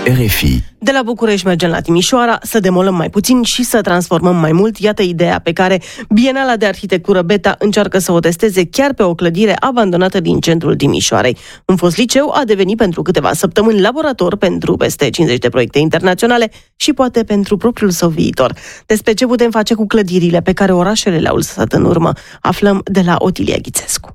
RFI. De la București mergem la Timișoara, să demolăm mai puțin și să transformăm mai mult. Iată ideea pe care Bienala de Arhitectură Beta încearcă să o testeze chiar pe o clădire abandonată din centrul Timișoarei. Un fost liceu a devenit pentru câteva săptămâni laborator pentru peste 50 de proiecte internaționale și poate pentru propriul său viitor. Despre ce putem face cu clădirile pe care orașele le-au lăsat în urmă, aflăm de la Otilia Ghițescu.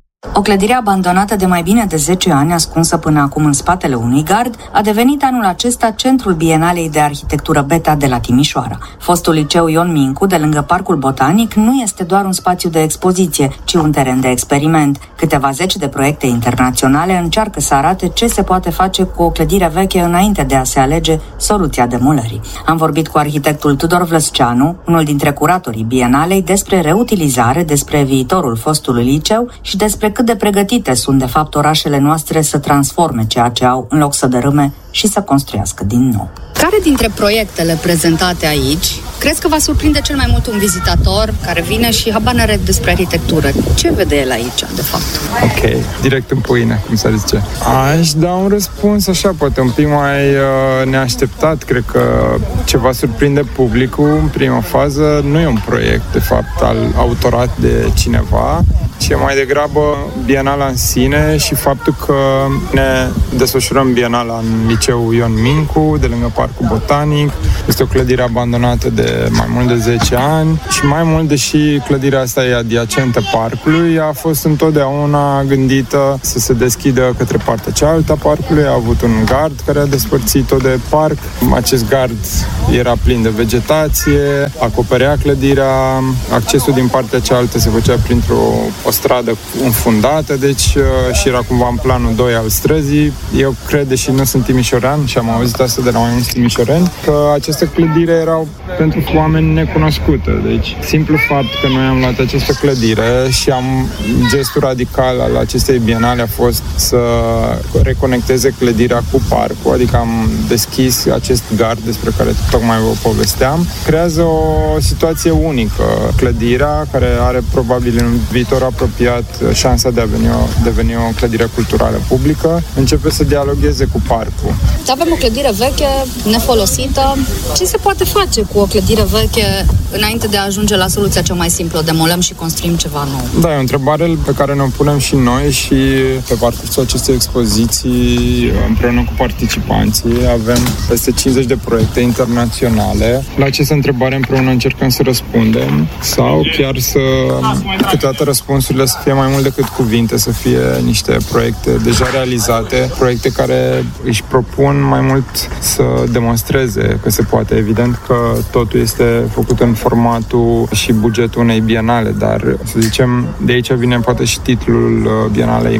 O clădire abandonată de mai bine de 10 ani, ascunsă până acum în spatele unui gard, a devenit anul acesta centrul Bienalei de Arhitectură Beta de la Timișoara. Fostul liceu Ion Mincu, de lângă Parcul Botanic, nu este doar un spațiu de expoziție, ci un teren de experiment. Câteva zeci de proiecte internaționale încearcă să arate ce se poate face cu o clădire veche înainte de a se alege soluția demolării. Am vorbit cu arhitectul Tudor Vlăsceanu, unul dintre curatorii Bienalei, despre reutilizare, despre viitorul fostului liceu și despre cât de pregătite sunt de fapt orașele noastre să transforme ceea ce au în loc să dărâme și să construiască din nou. Care dintre proiectele prezentate aici crezi că va surprinde cel mai mult un vizitator care vine și habar n-are despre arhitectură? Ce vede el aici, de fapt? Ok, direct în pâine, cum s-ar zice. Aș da un răspuns așa, poate un pic mai neașteptat. Cred că ce va surprinde publicul în prima fază nu e un proiect, de fapt, autorat de cineva, ci e mai degrabă Bienala în sine și faptul că ne desfășurăm Bienala în liceul Ion Mincu, de lângă Parcul Botanic. Este o clădire abandonată de mai mult de 10 ani și mai mult, deși clădirea asta e adiacentă parcului, a fost întotdeauna gândită să se deschidă către partea cealaltă a parcului. A avut un gard care a despărțit-o de parc. Acest gard era plin de vegetație, acoperea clădirea. Accesul din partea cealaltă se făcea printr-o stradă înfundată, deci și era cumva în planul 2 al străzii. Eu cred, deși nu sunt timișorean și am auzit asta de la mai mulți timișoreni, că această clădire era pentru oameni necunoscută. Deci, simplu fapt că noi am luat această clădire și gestul radical al acestei bienale a fost să reconecteze clădirea cu parcul, adică am deschis acest gard despre care tocmai vă povesteam. Creează o situație unică. Clădirea, care are probabil în viitor apropiat șansa de a deveni o clădire culturală publică, începe să dialogheze cu parcul. Avem o clădire veche, nefolosită. Ce se poate face cu o clădire veche înainte de a ajunge la soluția cea mai simplă? O demolăm și construim ceva nou? Da, e o întrebare pe care ne-o punem și noi și pe parcursul acestei expoziții, împreună cu participanții, avem peste 50 de proiecte internaționale. La această întrebare împreună încercăm să răspundem sau chiar câteodată răspunsurile să fie mai mult decât cuvinte, să fie niște proiecte deja realizate, proiecte care își propun mai mult să demonstreze că se poate. Evident că totul este făcut în formatul și bugetul unei bienale, dar să zicem, de aici vine poate și titlul bienalei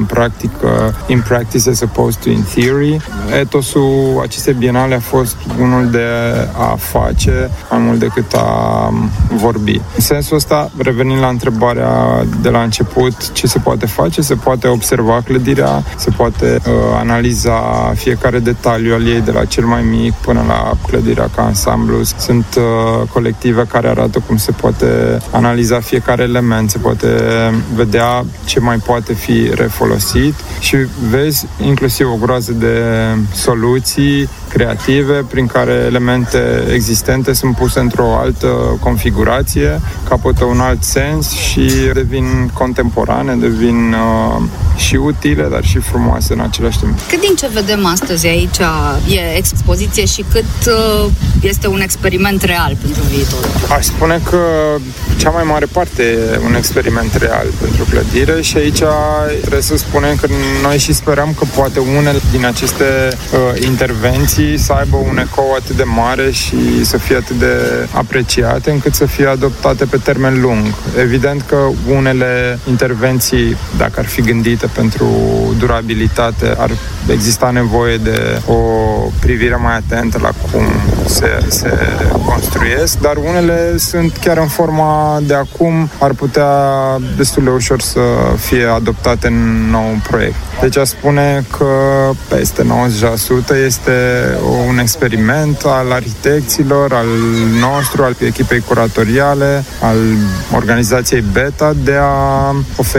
In Practice as opposed to in Theory. Etosul acestei bienale a fost unul de a face mai mult decât a vorbi. În sensul ăsta, revenind la întrebarea de la început, ce se poate face? Se poate observa clădirea, se poate analiza fiecare detaliu al ei, de la cel mai mic până la clădirea ca ansamblu. Sunt colective care arată cum se poate analiza fiecare element, se poate vedea ce mai poate fi refolosit și vezi inclusiv o groază de soluții creative prin care elemente existente sunt puse într-o altă configurație, capătă un alt sens și devin contemporane, devin și utile, dar și frumoase în același timp. Cât din ce vedem astăzi aici e expoziție și cât este un experiment real pentru viitor? Aș spune că cea mai mare parte e un experiment real pentru clădire și aici trebuie să spunem că noi și sperăm că poate unele din aceste intervenții să aibă un ecou atât de mare și să fie atât de apreciate încât să fie adoptate pe termen lung. Evident că unele intervenții, dacă ar fi gândite pentru durabilitate, ar exista nevoie de o privire mai atentă la cum se construiesc, dar unele sunt chiar în forma de acum, ar putea destul de ușor să fie adoptate în nou proiect. Deci aș spune că peste 90% este un experiment al arhitecților, al nostru, al echipei curatoriale, al organizației Beta, de a oferi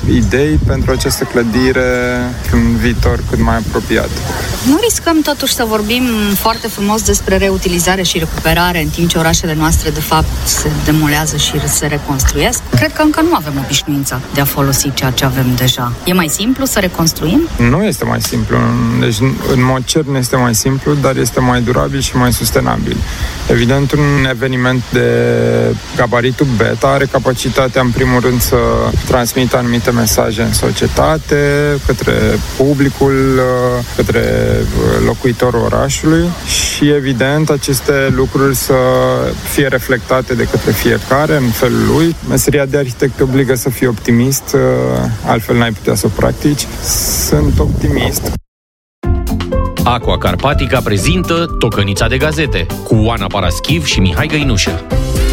idei pentru această clădire în viitor cât mai apropiat. Nu riscăm totuși să vorbim foarte frumos despre reutilizare și recuperare în timp ce orașele noastre de fapt se demolează și se reconstruiesc? Cred că încă nu avem obișnuința de a folosi ceea ce avem deja. E mai simplu să reconstruim? Nu este mai simplu. Deci, în mod cert, nu este mai simplu, dar este mai durabil și mai sustenabil. Evident, un eveniment de gabaritul Beta are capacitatea, în primul rând, să transmită anumite mesaje în societate, către publicul, către locuitorul orașului și, evident, aceste lucruri să fie reflectate de către fiecare în felul lui. Meseria de arhitect obligă să fii optimist, altfel n-ai putea să o practici. Sunt optimist. Aqua Carpatica prezintă Tocănița de gazete cu Oana Paraschiv și Mihai Găinușă.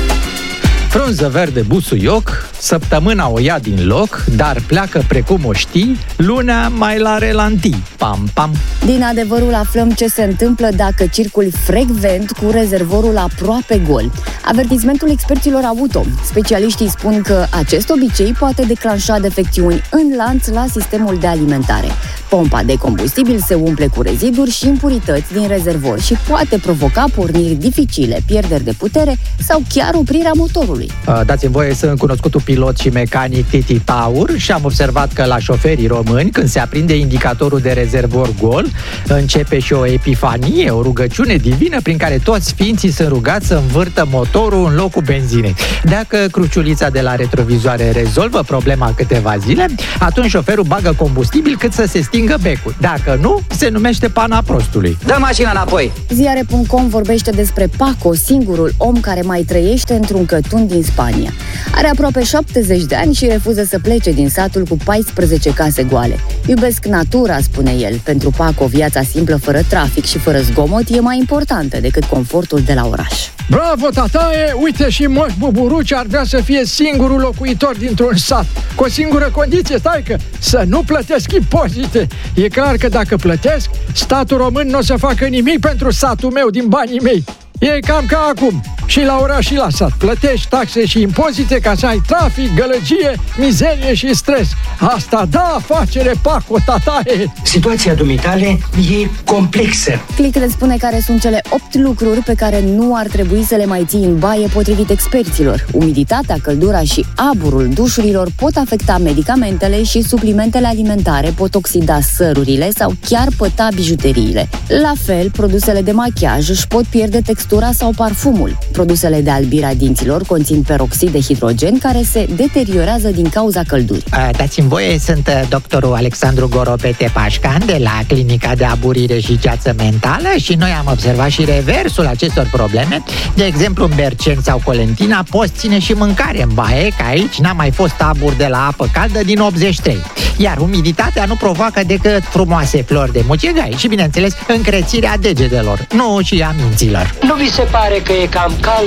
Frunză verde busuioc, săptămâna o ia din loc, dar pleacă precum o știi, luna mai la relanti. Pam, pam. Din adevărul aflăm ce se întâmplă dacă circuli frecvent cu rezervorul aproape gol. Avertismentul experților auto. Specialiștii spun că acest obicei poate declanșa defecțiuni în lanț la sistemul de alimentare. Pompa de combustibil se umple cu reziduri și impurități din rezervor și poate provoca porniri dificile, pierderi de putere sau chiar oprirea motorului. Dați-mi voie să cunoscutul pilot și mecanic Titi Taur și am observat că la șoferii români, când se aprinde indicatorul de rezervor gol, începe și o epifanie, o rugăciune divină prin care toți sfinții sunt rugați să învârtă motorul în locul benzinei. Dacă cruciulița de la retrovizoare rezolvă problema în câteva zile, atunci șoferul bagă combustibil cât să se stingă becul. Dacă nu, se numește pana prostului. Dă mașina înapoi! Ziare.com vorbește despre Paco, singurul om care mai trăiește într-un cătun din Spania. Are aproape 70 de ani și refuză să plece din satul cu 14 case goale. Iubesc natura, spune el. Pentru Paco, viața simplă, fără trafic și fără zgomot, e mai importantă decât confortul de la oraș. Bravo, tataie! Uite, și Moș Buburuci ar vrea să fie singurul locuitor dintr-un sat. Cu o singură condiție, stai că, să nu plătesc impozite. E clar că dacă plătesc, statul român nu o să facă nimic pentru satul meu din banii mei. E cam ca acum, și la oraș și la sat. Plătești taxe și impozite ca să ai trafic, gălăgie, mizerie și stres. Asta da afacere, Paco, tataie! Situația dumitale e complexă. Click le spune care sunt cele 8 lucruri pe care nu ar trebui să le mai ții în baie potrivit experților. Umiditatea, căldura și aburul dușurilor pot afecta medicamentele și suplimentele alimentare, pot oxida sărurile sau chiar păta bijuteriile. La fel, produsele de machiaj își pot pierde textura sau parfumul. Produsele de albire a dinților conțin peroxid de hidrogen care se deteriorează din cauza căldurii. Dați-mi voie, sunt doctorul Alexandru Goropete Pașcan de la Clinica de Aburire și Ceață Mentală și noi am observat și reversul acestor probleme. De exemplu, în Berceni sau Colentina poți ține și mâncare în baie, că aici n-a mai fost abur de la apă caldă din 83. Iar umiditatea nu provoacă decât frumoase flori de mucegai și, bineînțeles, încrețirea degetelor, nu și a minților. Nu vi se pare că e cam cald?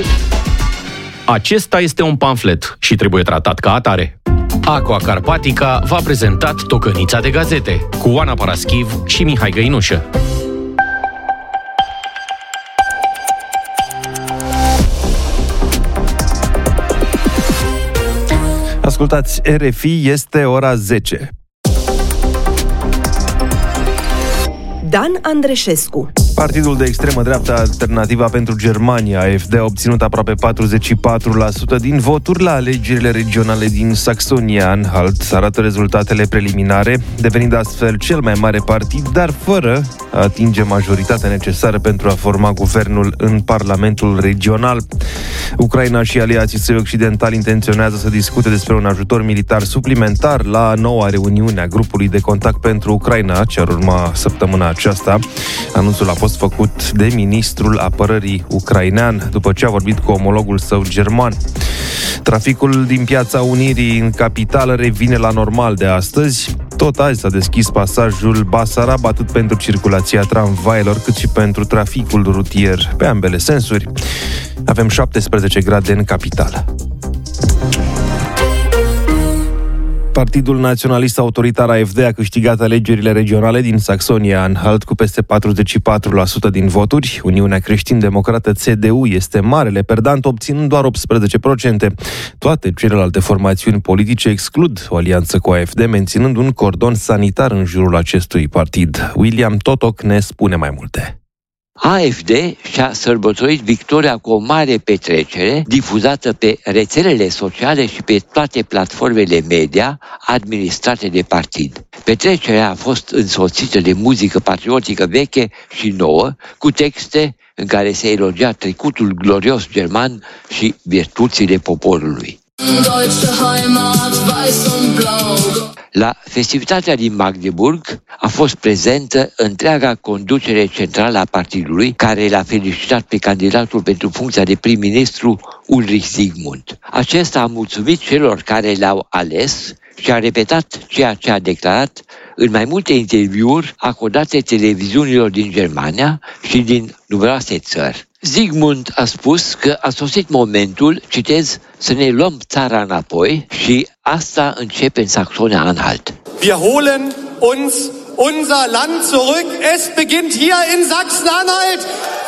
Acesta este un pamflet și trebuie tratat ca atare. Aqua Carpatica v-a prezentat Tocănița de gazete cu Oana Paraschiv și Mihai Găinușă. Ascultați RFI, este ora 10. Dan Andreșescu. Partidul de extremă dreaptă Alternativa pentru Germania, AfD, a obținut aproape 44% din voturi la alegerile regionale din Saxonia-Anhalt, arată rezultatele preliminare, devenind astfel cel mai mare partid, dar fără a atinge majoritatea necesară pentru a forma guvernul în Parlamentul regional. Ucraina și aliații săi occidentali intenționează să discute despre un ajutor militar suplimentar la noua reuniune a grupului de contact pentru Ucraina, ce ar urma săptămâna aceasta. Anunțul a fost făcut de ministrul apărării ucrainean după ce a vorbit cu omologul său german. Traficul din Piața Unirii în capitală revine la normal de astăzi. Tot azi s-a deschis pasajul Basarab atât pentru circulația tramvailor cât și pentru traficul rutier pe ambele sensuri. Avem 17 grade în capitală. Partidul Naționalist Autoritar AfD a câștigat alegerile regionale din Saxonia-Anhalt cu peste 44% din voturi. Uniunea Creștin-Democrată CDU este marele perdant, obținând doar 18%. Toate celelalte formațiuni politice exclud o alianță cu AfD, menținând un cordon sanitar în jurul acestui partid. William Totoc ne spune mai multe. AfD și-a sărbătorit victoria cu o mare petrecere difuzată pe rețelele sociale și pe toate platformele media administrate de partid. Petrecerea a fost însoțită de muzică patriotică veche și nouă, cu texte în care se elogia trecutul glorios german și virtuțile poporului. La festivitatea din Magdeburg a fost prezentă întreaga conducere centrală a partidului, care l-a felicitat pe candidatul pentru funcția de prim-ministru Ulrich Zygmunt. Acesta a mulțumit celor care l-au ales și a repetat ceea ce a declarat în mai multe interviuri acordate televiziunilor din Germania și din numeroase țări. Zygmunt a spus că a sosit momentul, citez, să ne luăm țara înapoi și asta începe în Saxonia-Anhalt. Wir holen uns unser Land zurück. Es beginnt hier in Sachsen-Anhalt.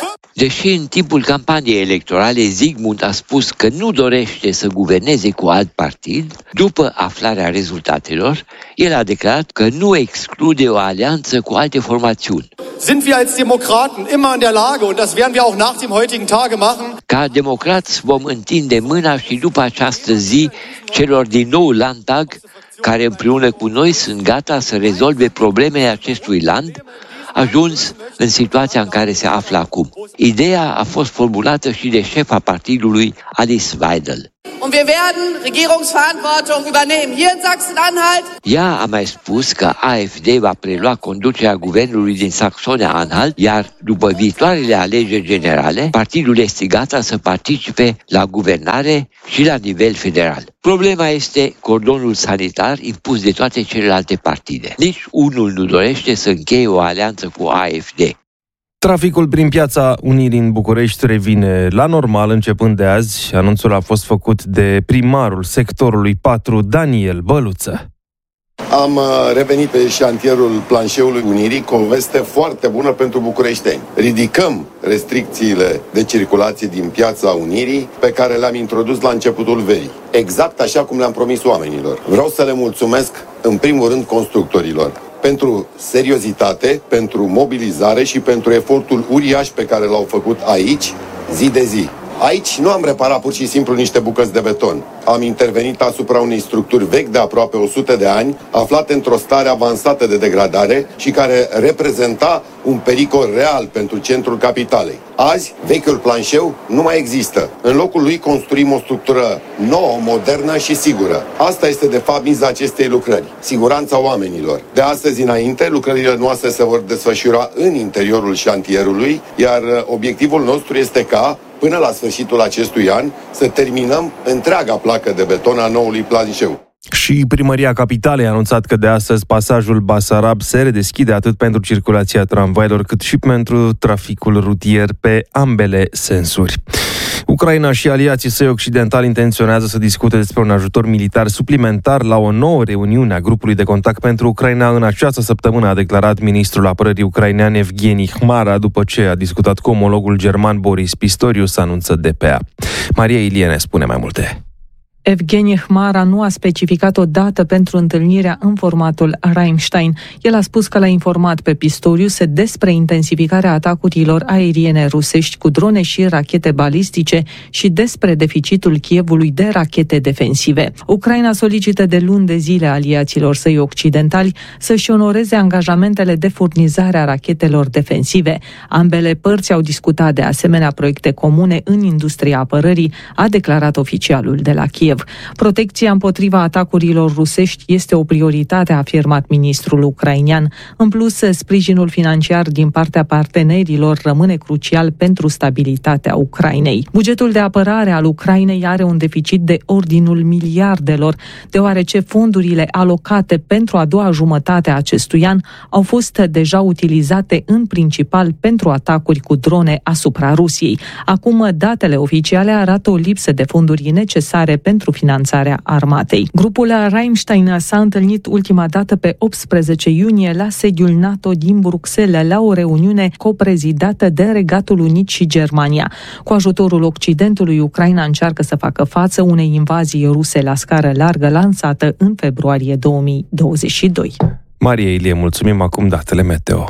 Deși în timpul campaniei electorale Zygmunt a spus că nu dorește să guverneze cu alt partid, după aflarea rezultatelor, el a declarat că nu exclude o alianță cu alte formațiuni. Sind wir als Demokraten immer in der Lage, und das werden wir auch nach dem heutigen Tage machen? Ca democrați vom întinde mâna și după această zi celor din nou Landtag, care împreună cu noi sunt gata să rezolve problemele acestui land, ajuns în situația în care se află acum. Ideea a fost formulată și de șefa partidului, Alice Weidel. Und wir werden Regierungsverantwortung übernehmen hier in Sachsen-Anhalt. Ea a mai spus că AfD va prelua conducerea guvernului din Saxonia-Anhalt, iar după viitoarele alegeri generale, partidul este gata să participe la guvernare și la nivel federal. Problema este cordonul sanitar impus de toate celelalte partide. Nici unul nu dorește să încheie o alianță cu AfD. Traficul prin Piața Unirii în București revine la normal începând de azi. Anunțul a fost făcut de primarul sectorului 4, Daniel Băluță. Am revenit pe șantierul planșeului Unirii cu o veste foarte bună pentru bucureșteni. Ridicăm restricțiile de circulație din Piața Unirii pe care le-am introdus la începutul verii. Exact așa cum le-am promis oamenilor. Vreau să le mulțumesc în primul rând constructorilor pentru seriozitate, pentru mobilizare și pentru efortul uriaș pe care l-au făcut aici, zi de zi. Aici nu am reparat pur și simplu niște bucăți de beton. Am intervenit asupra unei structuri vechi de aproape 100 de ani, aflate într-o stare avansată de degradare și care reprezenta un pericol real pentru centrul capitalei. Azi, vechiul planșeu nu mai există. În locul lui construim o structură nouă, modernă și sigură. Asta este de fapt miza acestei lucrări, siguranța oamenilor. De astăzi înainte, lucrările noastre se vor desfășura în interiorul șantierului, iar obiectivul nostru este ca până la sfârșitul acestui an să terminăm întreaga placă de beton a noului planșeu. Și Primăria Capitalei a anunțat că de astăzi pasajul Basarab se redeschide atât pentru circulația tramvailor cât și pentru traficul rutier pe ambele sensuri. Ucraina și aliații săi occidentali intenționează să discute despre un ajutor militar suplimentar la o nouă reuniune a grupului de contact pentru Ucraina în această săptămână, a declarat ministrul apărării ucrainean Evgeni Hmara după ce a discutat cu omologul german Boris Pistorius, anunță DPA. Maria Ilie ne spune mai multe. Evgeni Hmara nu a specificat o dată pentru întâlnirea în formatul Rammstein. El a spus că l-a informat pe Pistorius despre intensificarea atacurilor aeriene rusești cu drone și rachete balistice și despre deficitul Kievului de rachete defensive. Ucraina solicită de luni de zile aliaților săi occidentali să-și onoreze angajamentele de furnizare a rachetelor defensive. Ambele părți au discutat de asemenea proiecte comune în industria apărării, a declarat oficialul de la Kiev. Protecția împotriva atacurilor rusești este o prioritate, a afirmat ministrul ucrainian. În plus, sprijinul financiar din partea partenerilor rămâne crucial pentru stabilitatea Ucrainei. Bugetul de apărare al Ucrainei are un deficit de ordinul miliardelor, deoarece fondurile alocate pentru a doua jumătate a acestui an au fost deja utilizate în principal pentru atacuri cu drone asupra Rusiei. Acum, datele oficiale arată o lipsă de fonduri necesare pentru pentru finanțarea armatei. Grupul Rammstein s-a întâlnit ultima dată pe 18 iunie la sediul NATO din Bruxelles, la o reuniune coprezidată de Regatul Unit și Germania. Cu ajutorul Occidentului, Ucraina încearcă să facă față unei invazii ruse la scară largă lansată în februarie 2022. Maria Ilie, mulțumim. Acum datele meteo.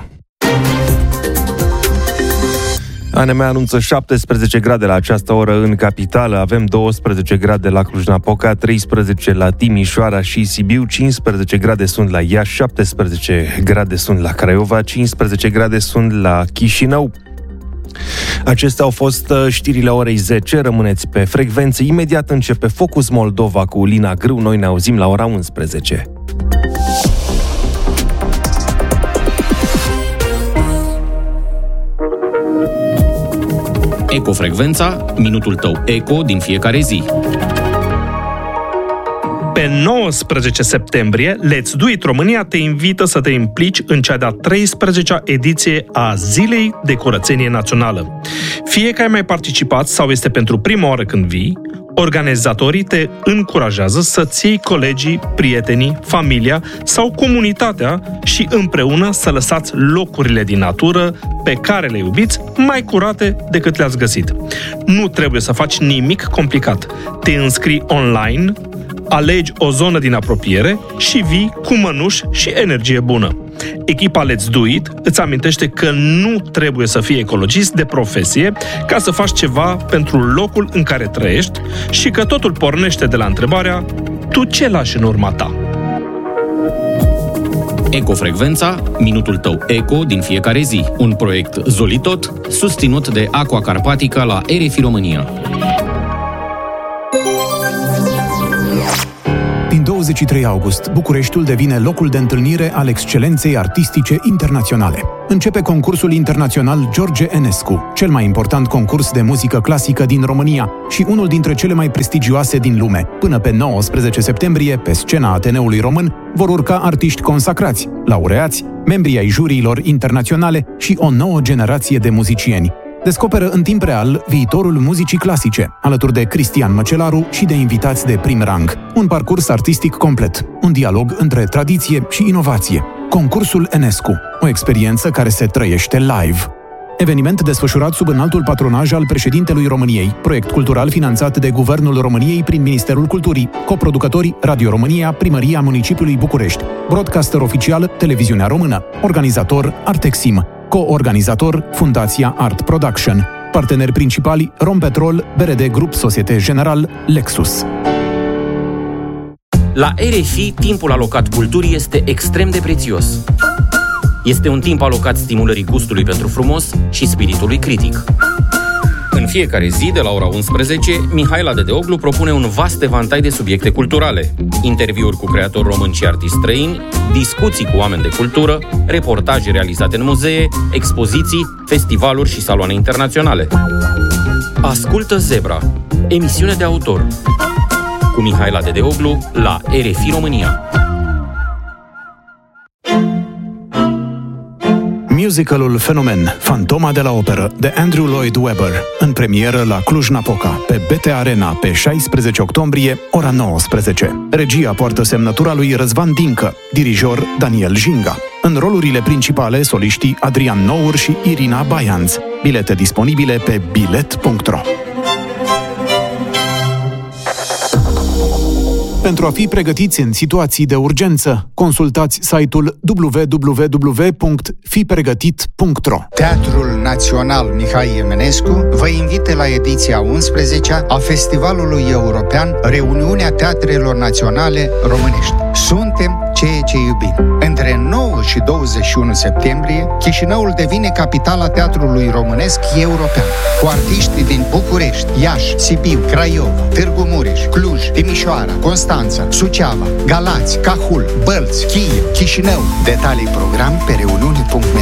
ANM anunță 17 grade la această oră în capitală, avem 12 grade la Cluj-Napoca, 13 la Timișoara și Sibiu, 15 grade sunt la Iași, 17 grade sunt la Craiova, 15 grade sunt la Chișinău. Acestea au fost știrile orei 10, rămâneți pe frecvență. Imediat începe Focus Moldova cu Lina Grâu, noi ne auzim la ora 11. Ecofrecvența, minutul tău eco din fiecare zi. Pe 19 septembrie, Let's Do It România te invită să te implici în cea de-a 13-a ediție a Zilei de Curățenie Națională. Fie că ai mai participat sau este pentru prima oară când vii, organizatorii te încurajează să-ți iei colegii, prietenii, familia sau comunitatea și împreună să lăsați locurile din natură pe care le iubiți mai curate decât le-ați găsit. Nu trebuie să faci nimic complicat. Te înscrii online, alegi o zonă din apropiere și vii cu mănuși și energie bună. Echipa Let's Do It îți amintește că nu trebuie să fii ecologist de profesie ca să faci ceva pentru locul în care trăiești și că totul pornește de la întrebarea: tu ce lași în urma ta? Ecofrecvența, minutul tău eco din fiecare zi. Un proiect Zolitot, susținut de Aqua Carpatica la RFI România. Din 23 august, Bucureștiul devine locul de întâlnire al excelenței artistice internaționale. Începe concursul internațional George Enescu, cel mai important concurs de muzică clasică din România și unul dintre cele mai prestigioase din lume. Până pe 19 septembrie, pe scena Ateneului Român, vor urca artiști consacrați, laureați, membri ai juriilor internaționale și o nouă generație de muzicieni. Descoperă în timp real viitorul muzicii clasice, alături de Cristian Măcelaru și de invitați de prim rang. Un parcurs artistic complet, un dialog între tradiție și inovație. Concursul Enescu, o experiență care se trăiește live. Eveniment desfășurat sub înaltul patronaj al președintelui României, proiect cultural finanțat de Guvernul României prin Ministerul Culturii, coproducători Radio România, Primăria Municipiului București, broadcaster oficial Televiziunea Română, organizator Artexim, co-organizator Fundația Art Production, parteneri principali Rompetrol, BRD Grup Societe General, Lexus. La RFI, timpul alocat culturii este extrem de prețios. Este un timp alocat stimulării gustului pentru frumos și spiritului critic. În fiecare zi, de la ora 11, Mihaela Dedeoglu propune un vast evantai de subiecte culturale, interviuri cu creatori români și artiști străini, discuții cu oameni de cultură, reportaje realizate în muzee, expoziții, festivaluri și saloane internaționale. Ascultă Zebra, emisiune de autor, cu Mihaela Dedeoglu la RFI România. Musicalul Fenomen, Fantoma de la Operă, de Andrew Lloyd Webber, în premieră la Cluj-Napoca, pe BT Arena, pe 16 octombrie, ora 19. Regia poartă semnătura lui Răzvan Dincă, dirijor Daniel Jinga. În rolurile principale, soliștii Adrian Nour și Irina Baianț. Bilete disponibile pe bilet.ro. Pentru a fi pregătiți în situații de urgență, consultați site-ul www.fipregătit.ro. Teatrul Național Mihai Eminescu vă invită la ediția 11-a a Festivalului European Reuniunea Teatrelor Naționale Românești. Suntem ceea ce iubim. Între 9 și 21 septembrie, Chișinăul devine capitala teatrului românesc european, cu artiști din București, Iași, Sibiu, Craiova, Târgu Mureș, Cluj, Timișoara, Constanța, Suceava, Galați, Cahul, Bălți, Kiev, Chișinău. Detalii program pe reuniune.net.